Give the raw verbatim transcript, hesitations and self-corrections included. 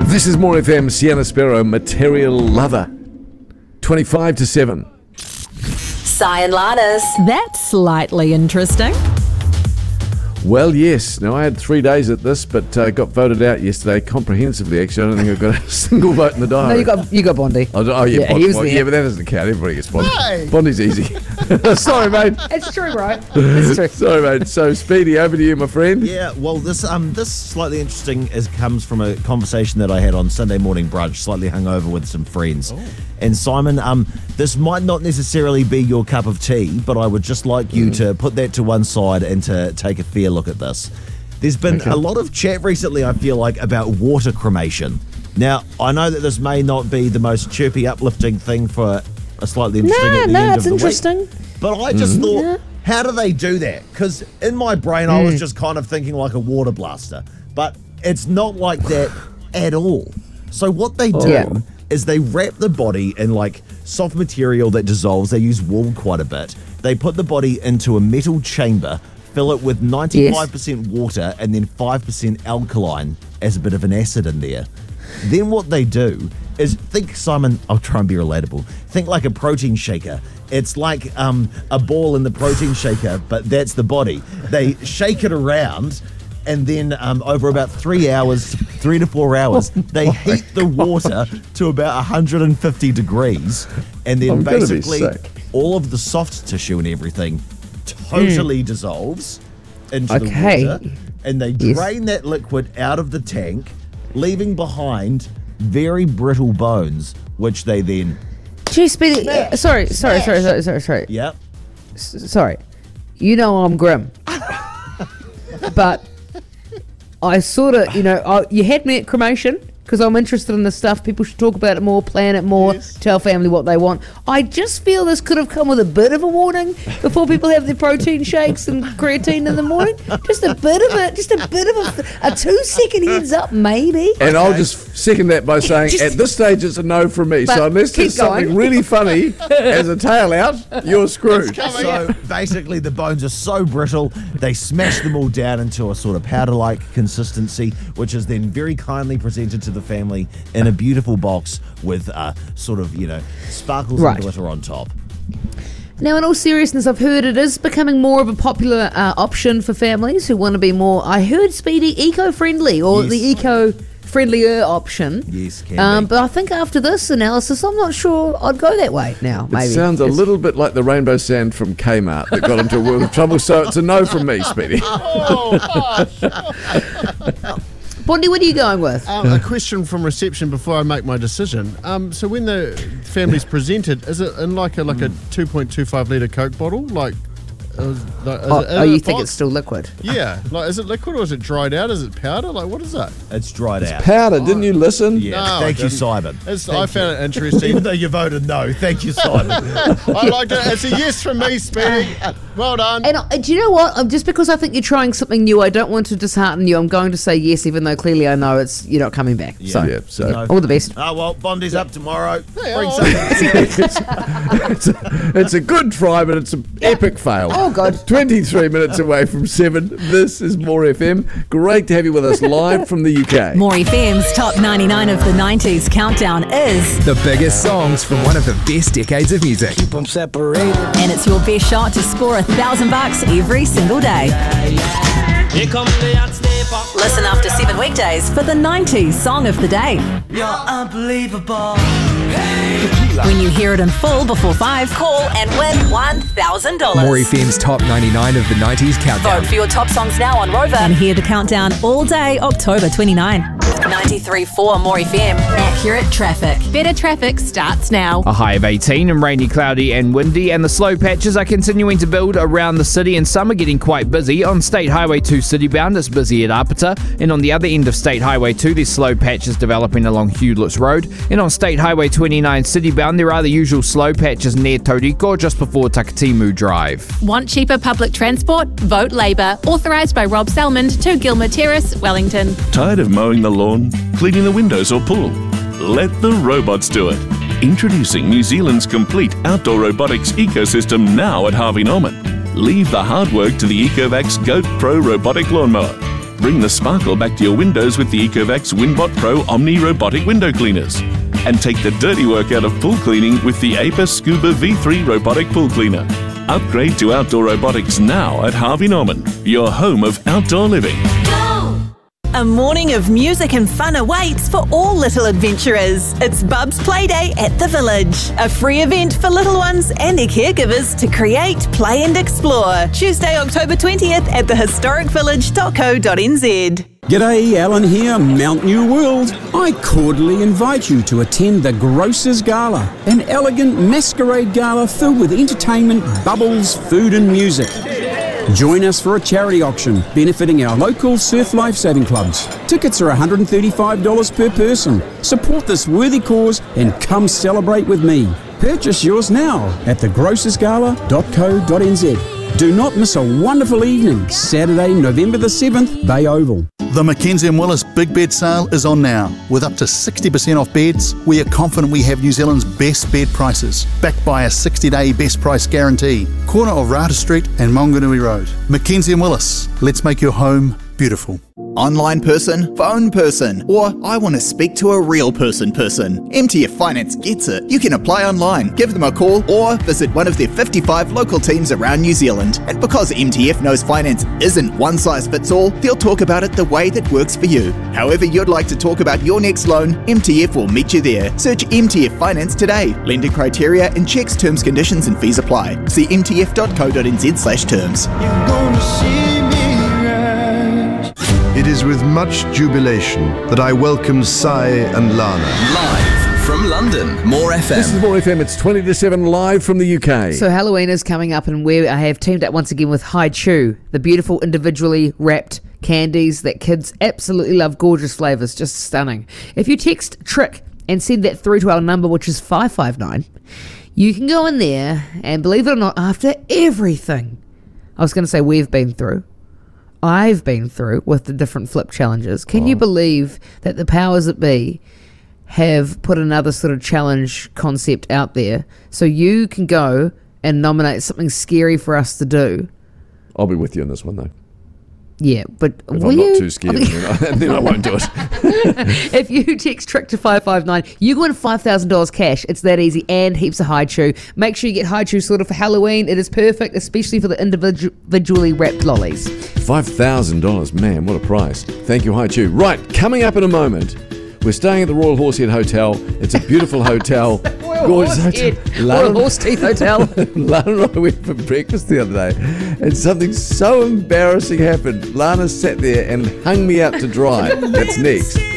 This is More F M, Sienna Sparrow, Material Lover. twenty-five to seven. Si and Lana's. That's slightly interesting. Well, yes. Now, I had three days at this, but uh, got voted out yesterday comprehensively, actually. I don't think I got a single vote in the diary. No, you got you got Bondi. Oh, oh yeah, Yeah, Bond, he was well, there. yeah, but that doesn't count. Everybody gets Bondi. Hey. Bondi's easy. Sorry, mate. It's true, right? It's true. Sorry, mate. So, Speedy, over to you, my friend. Yeah, well, this um this slightly interesting is comes from a conversation that I had on Sunday morning brunch, slightly hungover with some friends. Oh. And Simon, um, this might not necessarily be your cup of tea, but I would just like you Mm. to put that to one side and to take a fair look at this. There's been Okay. a lot of chat recently, I feel like, about water cremation. Now, I know that this may not be the most chirpy, uplifting thing for a slightly interesting No, at the no, end it's of the interesting. week. But I just thought, how do they do that? Because in my brain, I was just kind of thinking like a water blaster. But it's not like that at all. So what they do Yeah. is they wrap the body in like soft material that dissolves. They use wool quite a bit. They put the body into a metal chamber, fill it with ninety-five percent water and then five percent alkaline as a bit of an acid in there. Then what they do is, think, Simon, I'll try and be relatable. Think like a protein shaker. It's like um, a ball in the protein shaker, but that's the body. They shake it around, and then um, over about three hours, three to four hours, they heat the water to about one hundred fifty degrees, and then I'm gonna be basically sick. all of the soft tissue and everything totally dissolves into Okay. the water, and they Yes. drain that liquid out of the tank, leaving behind very brittle bones, which they then, Gee, Speedy. Smash. Sorry, sorry, sorry, Smash. sorry, sorry, sorry. yep, S- Sorry. You know I'm grim. But I sort of, you know, I, you had me at cremation because I'm interested in this stuff. People should talk about it more, plan it more, tell family what they want. I just feel this could have come with a bit of a warning before people have their protein shakes and creatine in the morning. Just a bit of a, just a bit of a, a two second heads up, maybe. And I'll just second that by saying, Just- at this stage, it's a no from me. But So unless keep there's something going. really funny as a tail out, you're screwed. So basically, the bones are so brittle, they smash them all down into a sort of powder-like consistency, which is then very kindly presented to the family in a beautiful box with uh, sort of, you know, sparkles Right. and glitter on top. Now, in all seriousness, I've heard it is becoming more of a popular uh, option for families who want to be more, I heard, Speedy, eco-friendly, or Yes. the eco-friendlier option. Yes, can Um, be. but I think after this analysis, I'm not sure I'd go that way now, maybe. It sounds a It's- little bit like the rainbow sand from Kmart that got into a world of trouble. So it's a no from me, Speedy. Bondi, what are you going with? Um, a question from reception before I make my decision. Um, so when the family's presented, is it in like a like a two point two five litre Coke bottle? Like, uh, like is oh, it in oh, a you think box? it's still liquid? Yeah. Like, is it liquid or is it dried out? Is it powder? Like, what is that? It's dried out. Powder, didn't you listen? Yeah, No, I thank you, didn't. Simon. It's, Thank I you. found it interesting. Even though you voted no, thank you, Simon. I liked it. It's a yes from me, Speedy. Well done. And uh, do you know what? Um, Just because I think you're trying something new, I don't want to dishearten you. I'm going to say yes, even though clearly I know it's you're not coming back. So, Yeah, so No. all the best. Oh, well, Bondi's up tomorrow. Hey, Bring oh. something serious. it's, a, it's a good try, but it's an epic fail. Oh, God. twenty-three minutes away from seven. This is More F M. Great to have you with us live from the U K. More F M's Top ninety-nine of the nineties countdown is, The biggest songs from one of the best decades of music. and it's your best shot to score a thousand bucks every single day. Listen after seven weekdays for the nineties song of the day. You're unbelievable. When you hear it in full before five, call and win one thousand dollars. More F M's top ninety-nine of the nineties countdown. Vote for your top songs now on Rover and hear the countdown all day October twenty-ninth. ninety-three point four More F M. Accurate traffic. Better traffic starts now. A high of eighteen and rainy, cloudy and windy, and the slow patches are continuing to build around the city, and some are getting quite busy. On State Highway two citybound, it's busy at Apata, and on the other end of State Highway two, there's slow patches developing along Hewletts Road, and on State Highway twenty-nine citybound, there are the usual slow patches near Tauriko, just before Takatimu Drive. Want cheaper public transport? Vote Labour. Authorised by Rob Salmond, two Gilmer Terrace, Wellington. Tired of mowing the lawn, cleaning the windows or pool? Let the robots do it. Introducing New Zealand's complete outdoor robotics ecosystem now at Harvey Norman. Leave the hard work to the Ecovacs Goat Pro robotic lawnmower. Bring the sparkle back to your windows with the Ecovacs Winbot Pro Omni Robotic Window Cleaners. And take the dirty work out of pool cleaning with the A P A Scuba V three Robotic Pool Cleaner. Upgrade to outdoor robotics now at Harvey Norman, your home of outdoor living. A morning of music and fun awaits for all little adventurers. It's Bub's Playday at the Village, a free event for little ones and their caregivers to create, play and explore. Tuesday, October twentieth at the historic village dot co dot n z. G'day, Alan here, Mount New World. I cordially invite you to attend the Grocers Gala, an elegant masquerade gala filled with entertainment, bubbles, food and music. Join us for a charity auction benefiting our local surf lifesaving clubs. Tickets are one hundred thirty-five dollars per person. Support this worthy cause and come celebrate with me. Purchase yours now at the grocers gala dot co dot n z. Do not miss a wonderful evening, Saturday, November the seventh, Bay Oval. The Mackenzie and Willis Big Bed Sale is on now. With up to sixty percent off beds, we are confident we have New Zealand's best bed prices, backed by a sixty-day best price guarantee. Corner of Rata Street and Maunganui Road. Mackenzie and Willis, let's make your home beautiful. Online person, phone person, or I want to speak to a real person person. M T F Finance gets it. You can apply online, give them a call, or visit one of their fifty-five local teams around New Zealand. And because M T F knows finance isn't one size fits all, they'll talk about it the way that works for you. However you'd like to talk about your next loan, M T F will meet you there. Search M T F Finance today. Lending criteria and checks, terms, conditions and fees apply. See m t f dot co dot n z slash terms. You're gonna see me. It is with much jubilation that I welcome Sai and Lana. Live from London, More F M. This is More F M. It's twenty to seven live from the U K. So Halloween is coming up, and we I have teamed up once again with Hi Chew, the beautiful individually wrapped candies that kids absolutely love. Gorgeous flavours, just stunning. If you text TRICK and send that through to our number, which is five five nine, you can go in there and, believe it or not, after everything I was going to say we've been through, I've been through with the different flip challenges. Can oh. you believe that the powers that be have put another sort of challenge concept out there so you can go and nominate something scary for us to do? I'll be with you on this one, though. Yeah, but if I'm not you? too scared, then, I, then I won't do it. If you text TRICK to five five nine, you win five thousand dollars cash. It's that easy, and heaps of Hi Chew. Make sure you get Hi Chew sorted for Halloween. It is perfect, especially for the individu- individually wrapped lollies. five thousand dollars, man, what a price. Thank you, Hi Chew. Right, coming up in a moment, we're staying at the Royal Horsehead Hotel. It's a beautiful hotel. Gorgeous hotel. Royal Horse Teeth Hotel. Lana and I went for breakfast the other day, and something so embarrassing happened. Lana sat there and hung me out to dry. That's next.